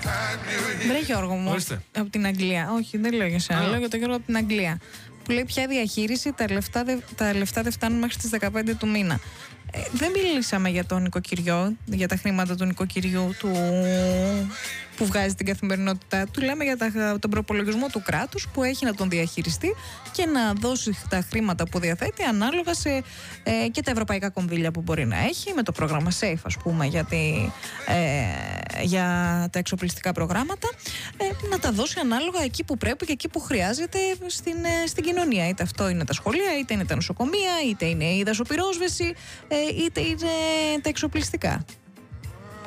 Βρε Γιώργο μου, από την Αγγλία. Όχι, δεν λέω για σένα, λέω για τον Γιώργο από την Αγγλία. Που λέει ποια διαχείριση, τα λεφτά δεν φτάνουν μέχρι τις 15 του μήνα. Δεν μιλήσαμε για τον νοικοκυριό, για τα χρήματα του νοικοκυριού που βγάζει την καθημερινότητά του. Λέμε για τον προπολογισμό του κράτους που έχει να τον διαχειριστεί και να δώσει τα χρήματα που διαθέτει ανάλογα και τα ευρωπαϊκά κονδύλια που μπορεί να έχει, με το πρόγραμμα SAFE, ας πούμε, για τα εξοπλιστικά προγράμματα, να τα δώσει ανάλογα εκεί που πρέπει και εκεί που χρειάζεται στην κοινωνία. Είτε αυτό είναι τα σχολεία, είτε είναι τα νοσοκομεία, είτε είναι η δασοπυρόσβεση, είτε είναι τα εξοπλιστικά.